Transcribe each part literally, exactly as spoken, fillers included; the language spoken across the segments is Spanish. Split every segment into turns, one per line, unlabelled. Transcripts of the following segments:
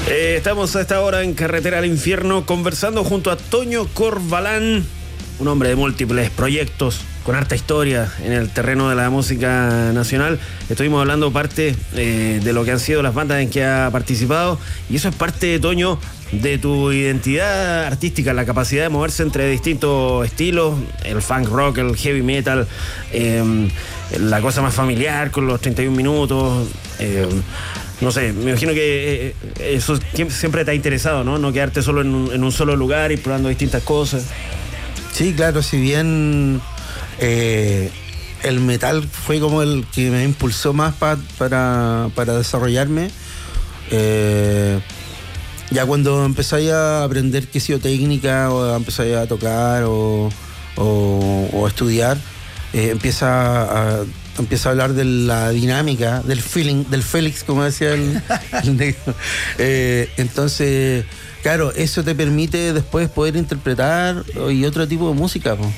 Eh, estamos a esta hora en Carretera al Infierno conversando junto a Toño Corbalán, un hombre de múltiples proyectos, con harta historia en el terreno de la música nacional. Estuvimos hablando parte eh, de lo que han sido las bandas en que ha participado, y eso es parte, Toño, de tu identidad artística, la capacidad de moverse entre distintos estilos, el funk rock, el heavy metal, eh, la cosa más familiar con los treinta y un minutos. Eh, no sé, me imagino que eh, eso siempre te ha interesado, ¿no? No quedarte solo en un, en un solo lugar y probando distintas cosas.
Sí, claro, si bien eh, el metal fue como el que me impulsó más pa, para, para desarrollarme, eh, ya cuando empezáis a aprender qué sé yo, técnica, o empezáis a tocar o, o, o a estudiar, eh, empieza a empieza a hablar de la dinámica, del feeling, del Félix, como decía el, el negro. Eh, entonces, claro, eso te permite después poder interpretar y otro tipo de música, po.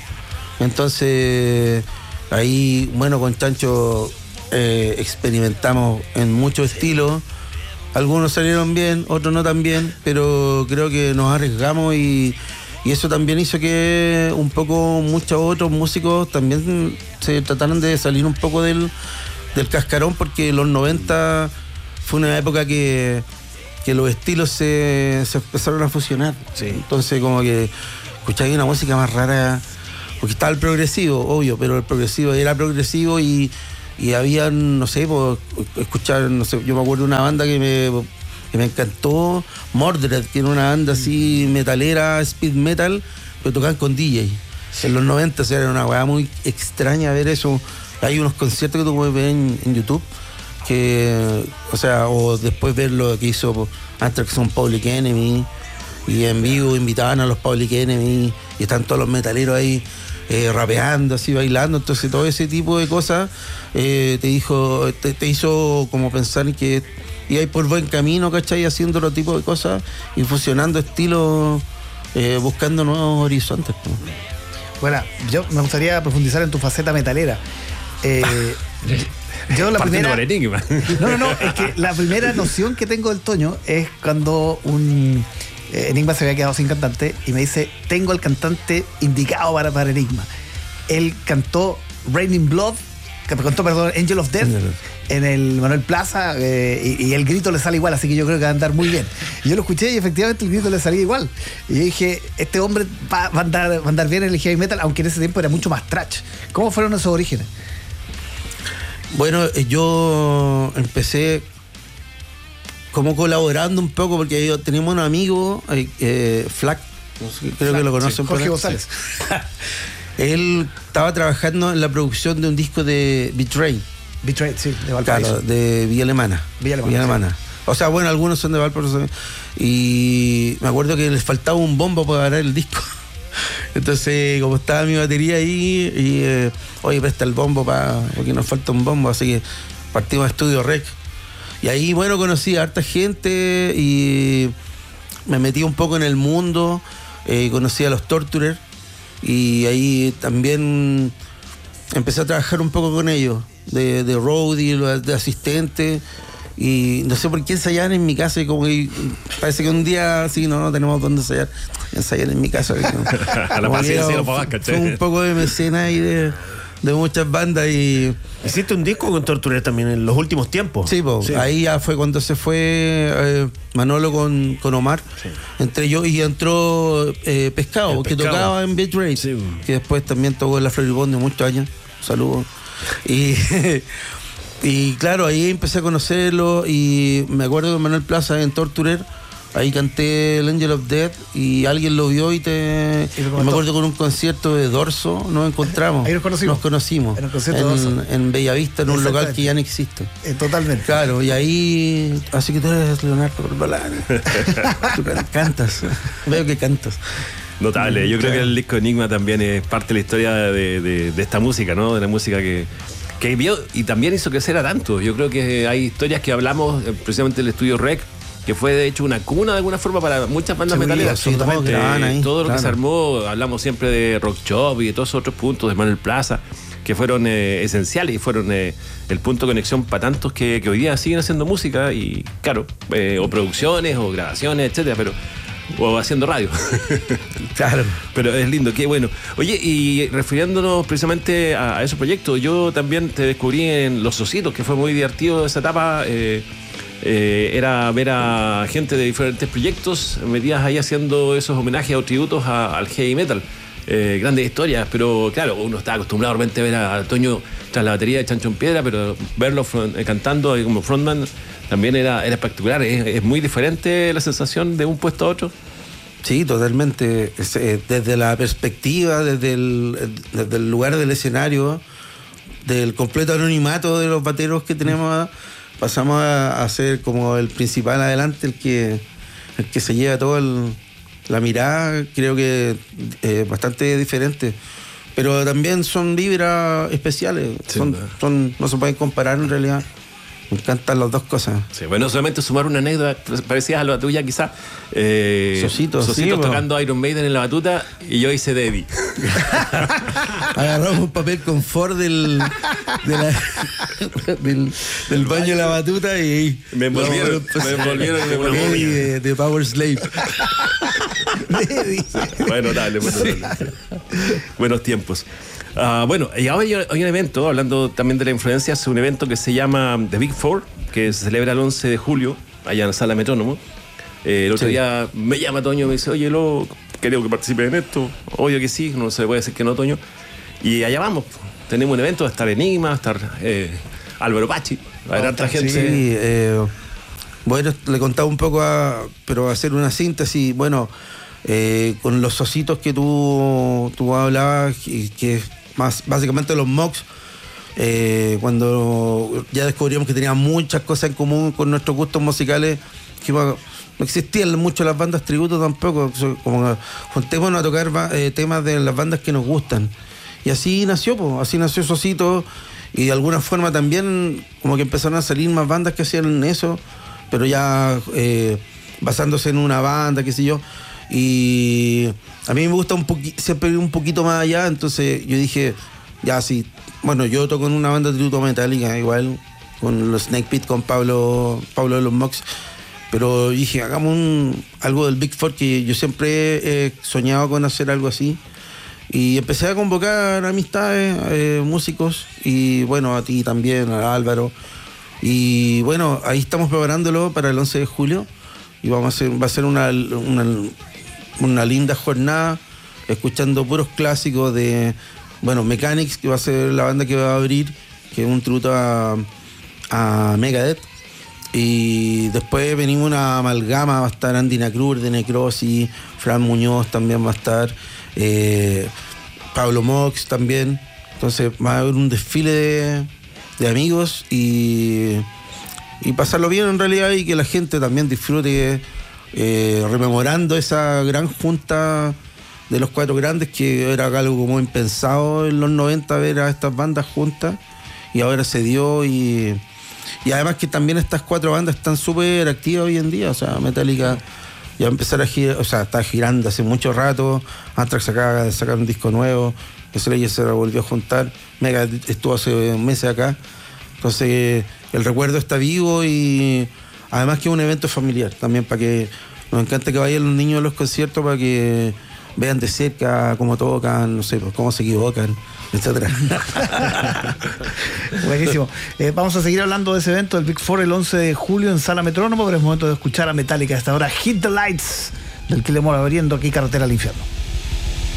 Entonces, ahí, bueno, con Chancho eh, experimentamos en muchos estilos. Algunos salieron bien, otros no tan bien, pero creo que nos arriesgamos y, y eso también hizo que un poco muchos otros músicos también se trataron de salir un poco del, del cascarón, porque los noventa fue una época que, que los estilos se, se empezaron a fusionar.
Sí.
Entonces como que escucháis una música más rara, porque estaba el progresivo, obvio, pero el progresivo era progresivo y Y había, no sé, pues, escuchar, no sé, yo me acuerdo de una banda que me, que me encantó, Mordred, que era una banda así metalera, speed metal, pero tocaban con D J. Sí. En los noventa, o sea, era una weá muy extraña ver eso. Hay unos conciertos que tú puedes ver en, en YouTube, que, o sea, o después ver lo que hizo Anthrax con Public Enemy, y en vivo invitaban a los Public Enemy, y están todos los metaleros ahí Eh, rapeando, así bailando. Entonces todo ese tipo de cosas eh, te dijo, te, te hizo como pensar que ibas por buen camino, ¿cachai? Haciendo otro tipo de cosas y fusionando estilos, eh, buscando nuevos horizontes, ¿no?
Bueno, yo me gustaría profundizar en tu faceta metalera. Eh, yo la
Partiendo
primera
por Enigma.
No, no, no, es que la primera noción que tengo del Toño es cuando un Enigma se había quedado sin cantante y me dice, tengo el cantante indicado para, para Enigma. Él cantó Raining Blood, cantó, perdón, Angel of Death en el Manuel Plaza, eh, y, y el grito le sale igual, así que yo creo que va a andar muy bien. Y yo lo escuché y efectivamente el grito le salía igual. Y yo dije, este hombre va, va, a, andar, va a andar bien en el heavy metal, aunque en ese tiempo era mucho más thrash. ¿Cómo fueron esos orígenes?
Bueno, yo empecé como colaborando un poco, porque yo teníamos un amigo, eh, Flack, no sé, creo Flack, que lo conocen, sí,
Jorge González.
Él estaba trabajando en la producción de un disco de Betray.
Betray, sí, de Valparaíso.
Claro, de Villa Alemana.
Villa Alemana.
Villa Alemana. Sí. O sea, bueno, algunos son de Valparaíso. Y me acuerdo que les faltaba un bombo para grabar el disco. Entonces, como estaba mi batería ahí, y eh, oye, presta el bombo para, porque nos falta un bombo, así que partimos a Estudio Rec. Y ahí, bueno, conocí a harta gente y me metí un poco en el mundo, eh, conocí a los Torturer y ahí también empecé a trabajar un poco con ellos, de, de roadie, de asistente, y no sé por qué ensayaban en mi casa, y como que parece que un día sí, no, no tenemos dónde ensayar, ensayan en mi casa.
A la paciencia lo pagás, ¿cachai?
Fue un poco de mecena ahí de... de muchas bandas. Y
hiciste un disco con Torturer también en los últimos tiempos.
Sí, po, sí. Ahí ya fue cuando se fue eh, Manolo con, con Omar, sí. Entre yo y entró eh, Pescado, que Pescado. Tocaba en Beat sí. Que después también tocó en la Floribonde muchos años. Saludos. Y, y claro, ahí empecé a conocerlo, y me acuerdo que Manuel Plaza en Torturer, ahí canté el Angel of Death y alguien lo vio y te... Y me acuerdo con un concierto de Dorso, nos encontramos.
Ahí nos conocimos.
Nos conocimos.
En, el concierto
en,
de
en Bellavista, en un local que ya no existe.
Eh, totalmente.
Claro, y ahí... Así que tú eres Leonardo Corbalán. Tú cantas. Veo que cantas.
Notable. Yo creo que el disco Enigma también es parte de la historia de, de, de esta música, ¿no? De la música que... que vio y también hizo crecer a tanto. Yo creo que hay historias que hablamos, precisamente del Estudio Rec, que fue de hecho una cuna de alguna forma para muchas bandas sí, metaleras.
Absolutamente.
Eh,
ahí,
todo lo
claro.
que se armó, hablamos siempre de Rock Shop y de todos esos otros puntos, de Manuel Plaza.
que fueron eh, esenciales y fueron eh, el punto de conexión para tantos que, que hoy día siguen haciendo música y, claro, eh, o producciones o grabaciones, etcétera, pero o haciendo radio.
Claro.
Pero es lindo, qué bueno. Oye, y refiriéndonos precisamente a, a esos proyectos, yo también te descubrí en Los Ositos, que fue muy divertido esa etapa. Eh, eh, era ver a gente de diferentes proyectos metidas ahí haciendo esos homenajes o tributos a, al heavy metal. Eh, grandes historias, pero claro, uno está acostumbrado realmente a ver a Toño tras la batería de Chancho en Piedra, pero verlo front, eh, cantando como frontman también era, era espectacular. Es, es muy diferente la sensación de un puesto a otro.
Sí, totalmente. Es, eh, desde la perspectiva, desde el, desde el lugar del escenario, del completo anonimato de los bateros que tenemos, pasamos a, a ser como el principal adelante, el que, el que se lleva todo el... La mirada creo que es eh, bastante diferente, pero también son vibras especiales,
sí,
son,
¿no?
son, no se pueden comparar en realidad. Me encantan las dos cosas.
Sí, bueno, solamente sumar una anécdota parecida a la tuya quizás. Eh,
Sositos,
Sositos
sí,
tocando Iron Maiden en la batuta y yo hice Debbie.
Agarramos un papel confort del, de la, del, del baño de la batuta y
me envolvieron,
no,
me envolvieron de una
Debbie
momia.
de, de Power Slave.
Bueno, dale, bueno, dale. Buenos tiempos. Uh, bueno, y ahora hay, hay un evento, hablando también de la influencia, es un evento que se llama The Big Four, que se celebra el once de julio, allá en la Sala Metrónomo. Eh, el otro
Sí.
día me llama Toño y me dice, oye, lo creo que participe en esto. Obvio que sí, no se puede decir que no, Toño. Y allá vamos, tenemos un evento, va a estar Enigma, va a estar eh, Álvaro Pachi, va a haber harta gente.
Sí, eh, bueno, le contaba un poco, a, pero a hacer una síntesis, bueno, eh, con los ositos que tú, tú hablabas, que, que es más básicamente los mocks, eh, cuando ya descubrimos que tenían muchas cosas en común con nuestros gustos musicales, que no existían mucho las bandas tributo tampoco, como juntémonos a tocar eh, temas de las bandas que nos gustan. Y así nació, pues, así nació Sosito, y de alguna forma también como que empezaron a salir más bandas que hacían eso, pero ya eh, basándose en una banda, qué sé yo. Y a mí me gusta un poqui- siempre ir un poquito más allá, entonces yo dije, ya sí, bueno, yo toco en una banda de tributo metálica, igual, con los Snake Pit, con Pablo, Pablo de los Mox, pero dije, hagamos un, algo del Big Four, que yo siempre he soñado con hacer algo así. Y empecé a convocar amistades, eh, músicos, y bueno, a ti también, a Álvaro. Y bueno, ahí estamos preparándolo para el once de julio. Y vamos a hacer, va a ser una, una, una linda jornada, escuchando puros clásicos de, bueno, Mechanics, que va a ser la banda que va a abrir, que es un tributo a, a Megadeth. Y después venimos una amalgama, va a estar Andy Nacrur de Necrosis, Fran Muñoz también va a estar, eh, Pablo Mox también. Entonces va a haber un desfile de, de amigos y, y pasarlo bien en realidad, y que la gente también disfrute eh, rememorando esa gran junta de los cuatro grandes, que era algo como impensado en los noventa ver a estas bandas juntas, y ahora se dio. Y Y además que también estas cuatro bandas están súper activas hoy en día. O sea, Metallica ya va a empezar a girar, o sea, está girando hace mucho rato. Anthrax acaba de sacar un disco nuevo, Slayer se volvió a juntar, Mega estuvo hace meses acá. Entonces el recuerdo está vivo, y además que es un evento familiar también, para que nos encanta que vayan los niños a los conciertos, para que vean de cerca cómo tocan, no sé, pues, cómo se equivocan, etcétera.
Buenísimo. Eh, vamos a seguir hablando de ese evento del Big Four el once de julio en Sala Metrónomo, pero es momento de escuchar a Metallica a esta hora. Hit the Lights, del que le hemos abriendo aquí Carretera al Infierno.